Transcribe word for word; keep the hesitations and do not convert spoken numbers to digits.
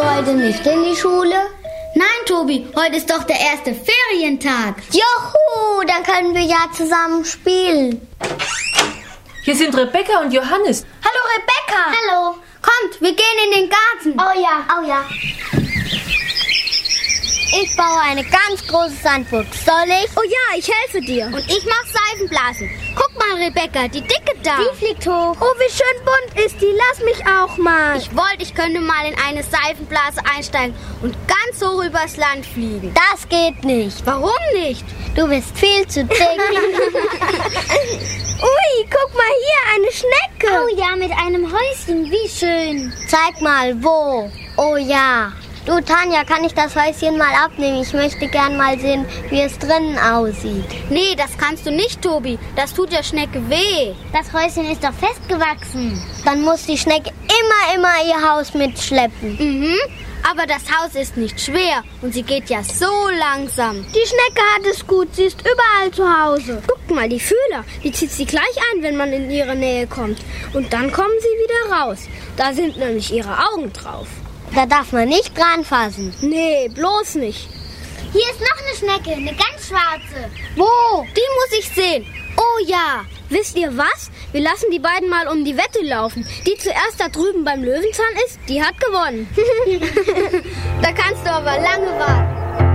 heute nicht in die Schule? Nein, Tobi, heute ist doch der erste Ferientag. Juhu, dann können wir ja zusammen spielen. Hier sind Rebecca und Johannes. Hallo, Rebecca. Hallo. Kommt, wir gehen in den Garten. Oh ja, oh ja. Ich baue eine ganz große Sandburg. Soll ich? Oh ja, ich helfe dir. Und ich mach Seifenblasen. Guck mal, Rebecca, die Dicke da. Die fliegt hoch. Oh, wie schön bunt ist die. Lass mich auch mal. Ich wollte, ich könnte mal in eine Seifenblase einsteigen und ganz hoch übers Land fliegen. Das geht nicht. Warum nicht? Du bist viel zu dick. Ui, guck mal hier, eine Schnecke. Oh ja, mit einem Häuschen. Wie schön. Zeig mal, wo. Oh ja. Du, Tanja, kann ich das Häuschen mal abnehmen? Ich möchte gern mal sehen, wie es drinnen aussieht. Nee, das kannst du nicht, Tobi. Das tut der Schnecke weh. Das Häuschen ist doch festgewachsen. Dann muss die Schnecke immer, immer ihr Haus mitschleppen. Mhm, aber das Haus ist nicht schwer und sie geht ja so langsam. Die Schnecke hat es gut, sie ist überall zu Hause. Guckt mal, die Fühler, die zieht sie gleich ein, wenn man in ihre Nähe kommt. Und dann kommen sie wieder raus. Da sind nämlich ihre Augen drauf. Da darf man nicht dran fassen. Nee, bloß nicht. Hier ist noch eine Schnecke, eine ganz schwarze. Wo? Die muss ich sehen. Oh ja. Wisst ihr was? Wir lassen die beiden mal um die Wette laufen. Die zuerst da drüben beim Löwenzahn ist, die hat gewonnen. Da kannst du aber lange warten.